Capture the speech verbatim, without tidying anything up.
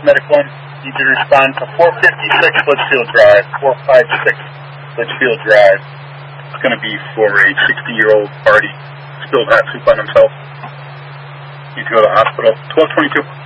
Medic one, need to respond to four fifty-six Litchfield Drive, four fifty-six Litchfield Drive. It's going to be for a sixty-year-old party, spilled hot soup on himself. Need to go to the hospital. twelve twenty-two.